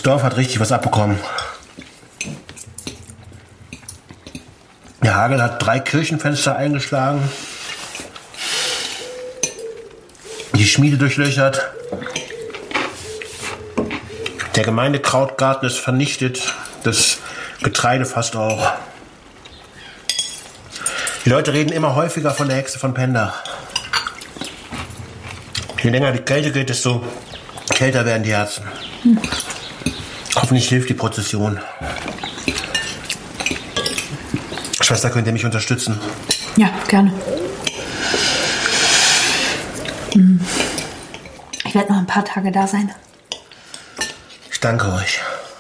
Das Dorf hat richtig was abbekommen. Der Hagel hat 3 Kirchenfenster eingeschlagen, die Schmiede durchlöchert, der Gemeindekrautgarten ist vernichtet, das Getreide fast auch. Die Leute reden immer häufiger von der Hexe von Pendach. Je länger die Kälte geht, desto kälter werden die Herzen. Hoffentlich hilft die Prozession. Schwester, könnt ihr mich unterstützen? Ja, gerne. Ich werde noch ein paar Tage da sein. Ich danke euch.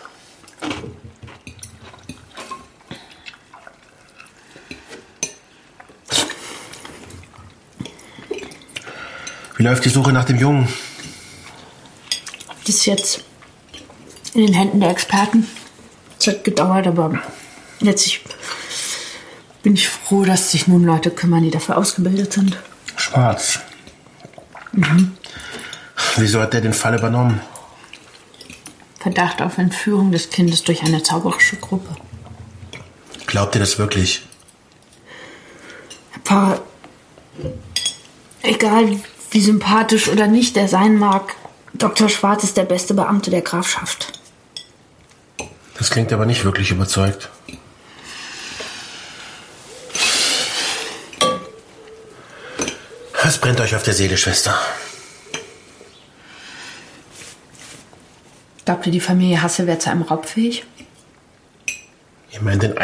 Wie läuft die Suche nach dem Jungen? Das ist jetzt in den Händen der Experten. Es hat gedauert, aber letztlich bin ich froh, dass sich nun Leute kümmern, die dafür ausgebildet sind. Schwarz. Wieso hat der den Fall übernommen? Verdacht auf Entführung des Kindes durch eine zauberische Gruppe. Glaubt ihr das wirklich? Herr Pfarrer, egal wie sympathisch oder nicht er sein mag, Dr. Schwarz ist der beste Beamte der Grafschaft. Das klingt aber nicht wirklich überzeugt. Was brennt euch auf der Seele, Schwester? Glaubt ihr, die Familie Hasse wäre zu einem Raub fähig? Ihr meint den